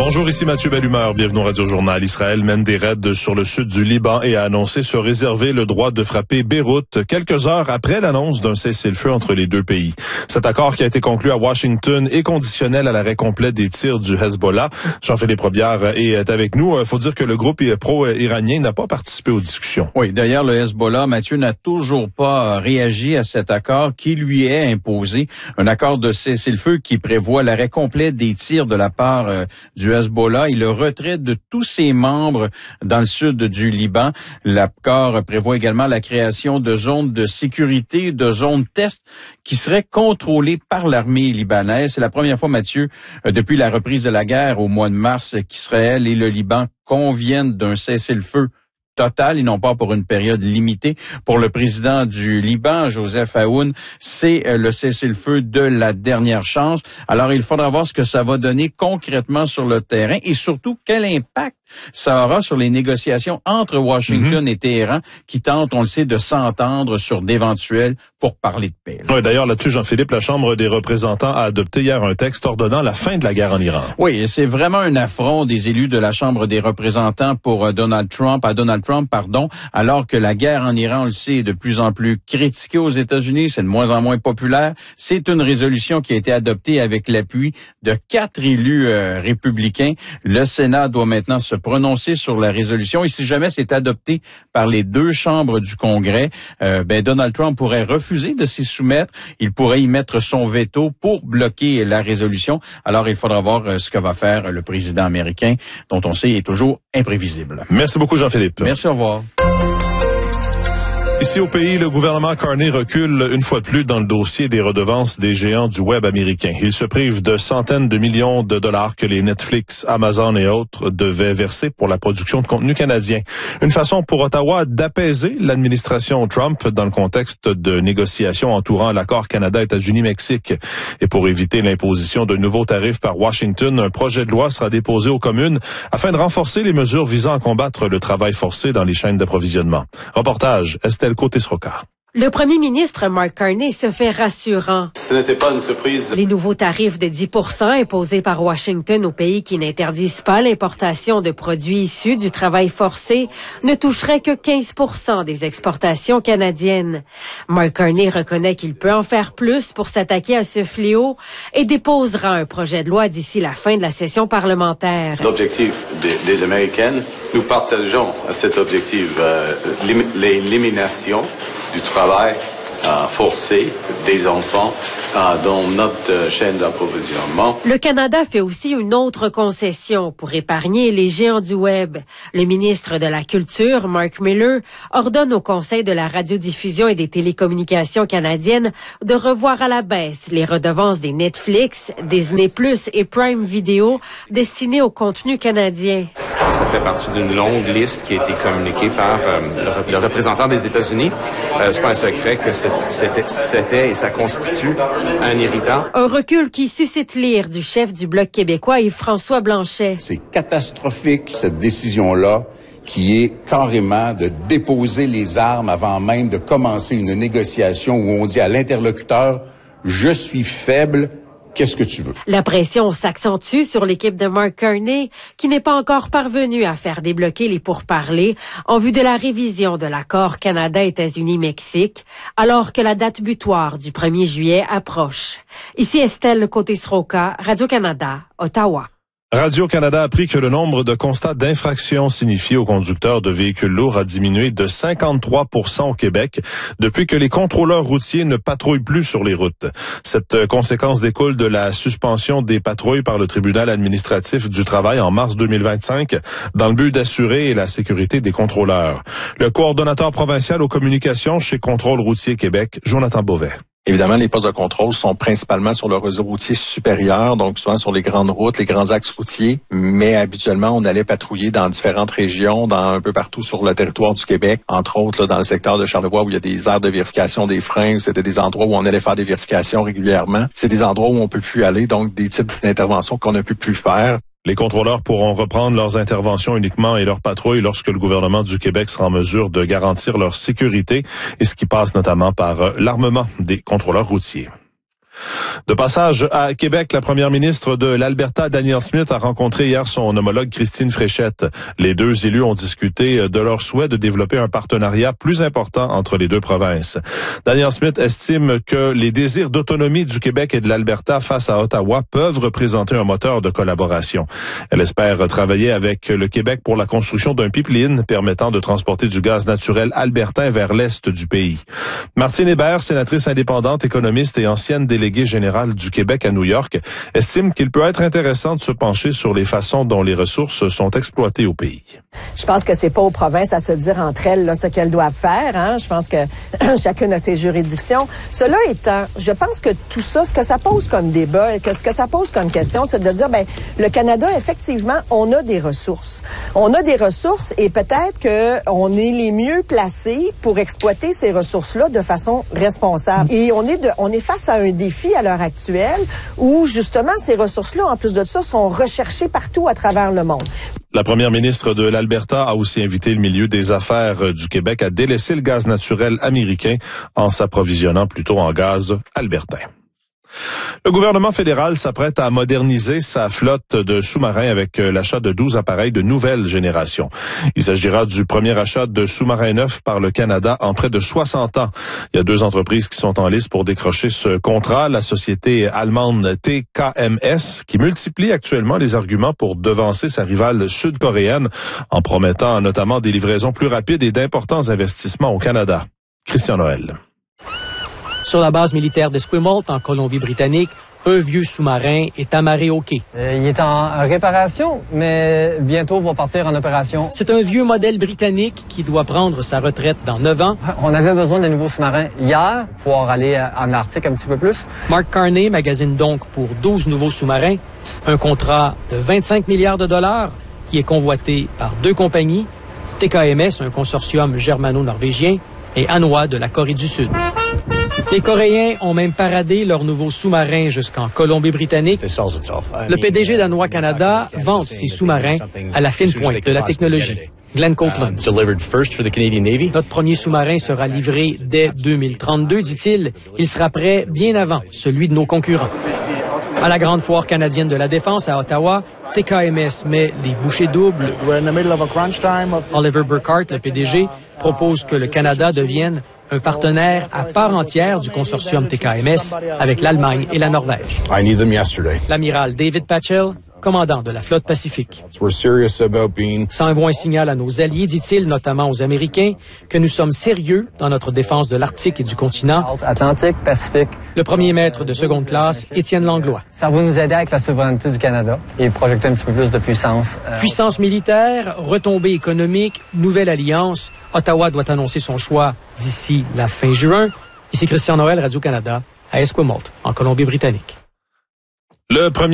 Bonjour, ici Mathieu Bellumeur. Bienvenue au Radio Journal. Israël mène des raids sur le sud du Liban et a annoncé se réserver le droit de frapper Beyrouth quelques heures après l'annonce d'un cessez-le-feu entre les deux pays. Cet accord qui a été conclu à Washington est conditionnel à l'arrêt complet des tirs du Hezbollah. Jean-Philippe Robillard est avec nous. Faut dire que le groupe pro-iranien n'a pas participé aux discussions. Oui, d'ailleurs, le Hezbollah, Mathieu, n'a toujours pas réagi à cet accord qui lui est imposé. Un accord de cessez-le-feu qui prévoit l'arrêt complet des tirs de la part du Hezbollah et le retrait de tous ses membres dans le sud du Liban. L'accord prévoit également la création de zones de sécurité, de zones test qui seraient contrôlées par l'armée libanaise. C'est la première fois, Mathieu, depuis la reprise de la guerre au mois de mars, qu'Israël et le Liban conviennent d'un cessez-le-feu total et non pas pour une période limitée. Pour le président du Liban, Joseph Aoun, c'est le cessez-le-feu de la dernière chance. Alors, il faudra voir ce que ça va donner concrètement sur le terrain et surtout quel impact ça aura sur les négociations entre Washington et Téhéran qui tentent, on le sait, de s'entendre sur d'éventuels pourparlers de paix. Oui, d'ailleurs, là-dessus, Jean-Philippe, la Chambre des représentants a adopté hier un texte ordonnant la fin de la guerre en Iran. Oui, et c'est vraiment un affront des élus de la Chambre des représentants pour Donald Trump, alors que la guerre en Iran, on le sait, est de plus en plus critiquée aux États-Unis, c'est de moins en moins populaire. C'est une résolution qui a été adoptée avec l'appui de 4 élus républicains. Le Sénat doit maintenant se prononcer sur la résolution et si jamais c'est adopté par les 2 chambres du Congrès, Donald Trump pourrait refuser de s'y soumettre. Il pourrait y mettre son veto pour bloquer la résolution. Alors, il faudra voir ce que va faire le président américain, dont on sait est toujours imprévisible. Merci beaucoup, Jean-Philippe. Merci, au revoir. Ici au pays, le gouvernement Carney recule une fois de plus dans le dossier des redevances des géants du web américain. Il se prive de centaines de millions de dollars que les Netflix, Amazon et autres devaient verser pour la production de contenu canadien. Une façon pour Ottawa d'apaiser l'administration Trump dans le contexte de négociations entourant l'accord Canada-États-Unis-Mexique. Et pour éviter l'imposition de nouveaux tarifs par Washington, un projet de loi sera déposé aux communes afin de renforcer les mesures visant à combattre le travail forcé dans les chaînes d'approvisionnement. Reportage, Estelle Côté-Sroca. Le premier ministre Mark Carney se fait rassurant. Ce n'était pas une surprise. Les nouveaux tarifs de 10% imposés par Washington aux pays qui n'interdisent pas l'importation de produits issus du travail forcé ne toucheraient que 15% des exportations canadiennes. Mark Carney reconnaît qu'il peut en faire plus pour s'attaquer à ce fléau et déposera un projet de loi d'ici la fin de la session parlementaire. L'objectif des Américaines, nous partageons cet objectif, l'élimination du travail forcé des enfants dans notre chaîne d'approvisionnement. Le Canada fait aussi une autre concession pour épargner les géants du web. Le ministre de la Culture, Mark Miller, ordonne au Conseil de la radiodiffusion et des télécommunications canadiennes de revoir à la baisse les redevances des Netflix, Disney+ et Prime Video destinées au contenu canadien. Ça fait partie d'une longue liste qui a été communiquée par le représentant des États-Unis. C'est pas un secret que c'était et ça constitue un irritant. Un recul qui suscite l'ire du chef du Bloc québécois, Yves-François Blanchet. C'est catastrophique, cette décision-là, qui est carrément de déposer les armes avant même de commencer une négociation où on dit à l'interlocuteur « Je suis faible ». Qu'est-ce que tu veux? La pression s'accentue sur l'équipe de Mark Carney, qui n'est pas encore parvenue à faire débloquer les pourparlers en vue de la révision de l'accord Canada-États-Unis-Mexique, alors que la date butoir du 1er juillet approche. Ici Estelle Côté-Sroca, Radio-Canada, Ottawa. Radio-Canada a appris que le nombre de constats d'infractions signifiés aux conducteurs de véhicules lourds a diminué de 53% au Québec depuis que les contrôleurs routiers ne patrouillent plus sur les routes. Cette conséquence découle de la suspension des patrouilles par le tribunal administratif du travail en mars 2025 dans le but d'assurer la sécurité des contrôleurs. Le coordonnateur provincial aux communications chez Contrôle routier Québec, Jonathan Beauvais. Évidemment, les postes de contrôle sont principalement sur le réseau routier supérieur, donc souvent sur les grandes routes, les grands axes routiers, mais habituellement, on allait patrouiller dans différentes régions, dans un peu partout sur le territoire du Québec, entre autres là, dans le secteur de Charlevoix où il y a des aires de vérification des freins, où c'était des endroits où on allait faire des vérifications régulièrement. C'est des endroits où on peut plus aller, donc des types d'interventions qu'on ne peut plus faire. Les contrôleurs pourront reprendre leurs interventions uniquement et leurs patrouilles lorsque le gouvernement du Québec sera en mesure de garantir leur sécurité, et ce qui passe notamment par l'armement des contrôleurs routiers. De passage à Québec, la première ministre de l'Alberta, Danielle Smith, a rencontré hier son homologue Christine Fréchette. Les deux élus ont discuté de leur souhait de développer un partenariat plus important entre les deux provinces. Danielle Smith estime que les désirs d'autonomie du Québec et de l'Alberta face à Ottawa peuvent représenter un moteur de collaboration. Elle espère travailler avec le Québec pour la construction d'un pipeline permettant de transporter du gaz naturel albertain vers l'est du pays. Martine Hébert, sénatrice indépendante, économiste et ancienne déléguée générale du Québec à New York, estime qu'il peut être intéressant de se pencher sur les façons dont les ressources sont exploitées au pays. Je pense que c'est pas aux provinces à se dire entre elles là, ce qu'elles doivent faire. Hein. Je pense que chacune a ses juridictions. Cela étant, je pense que tout ça, ce que ça pose comme débat et que ce que ça pose comme question, c'est de dire, le Canada, effectivement, on a des ressources. On a des ressources et peut-être que on est les mieux placés pour exploiter ces ressources-là de façon responsable. Et on est face à un défi à l'heure actuelle où, justement, ces ressources-là, en plus de ça, sont recherchées partout à travers le monde. La première ministre de l'Alberta a aussi invité le milieu des affaires du Québec à délaisser le gaz naturel américain en s'approvisionnant plutôt en gaz albertain. Le gouvernement fédéral s'apprête à moderniser sa flotte de sous-marins avec l'achat de 12 appareils de nouvelle génération. Il s'agira du premier achat de sous-marins neufs par le Canada en près de 60 ans. Il y a 2 entreprises qui sont en liste pour décrocher ce contrat. La société allemande TKMS, qui multiplie actuellement les arguments pour devancer sa rivale sud-coréenne en promettant notamment des livraisons plus rapides et d'importants investissements au Canada. Christian Noël. Sur la base militaire d'Esquimalt, en Colombie-Britannique, un vieux sous-marin est amarré au quai. Il est en réparation, mais bientôt va partir en opération. C'est un vieux modèle britannique qui doit prendre sa retraite dans 9 ans. On avait besoin de nouveaux sous-marins hier, pour pouvoir aller en Arctique un petit peu plus. Mark Carney magasine donc pour 12 nouveaux sous-marins, un contrat de 25 milliards de dollars qui est convoité par 2 compagnies, TKMS, un consortium germano-norvégien, et Hanwha de la Corée du Sud. Les Coréens ont même paradé leur nouveau sous-marin jusqu'en Colombie-Britannique. Le PDG d'Hanwha Canada vante ses sous-marins à la fine pointe de la technologie. Glenn Copeland. Notre premier sous-marin sera livré dès 2032, dit-il. Il sera prêt bien avant celui de nos concurrents. À la Grande Foire canadienne de la Défense à Ottawa, TKMS met les bouchées doubles. Oliver Burkhart, le PDG, propose que le Canada devienne un partenaire à part entière du consortium TKMS avec l'Allemagne et la Norvège. L'amiral David Patchell, commandant de la flotte Pacifique. Ça envoie un signal à nos alliés, dit-il, notamment aux Américains, que nous sommes sérieux dans notre défense de l'Arctique et du continent. Atlantique, Pacifique. Le premier maître de seconde classe, Étienne Langlois. Ça va nous aider avec la souveraineté du Canada et projeter un petit peu plus de puissance. Puissance militaire, retombée économique, nouvelle alliance. Ottawa doit annoncer son choix d'ici la fin juin. Ici Christian Noël, Radio-Canada, à Esquimalt, en Colombie-Britannique. Le premier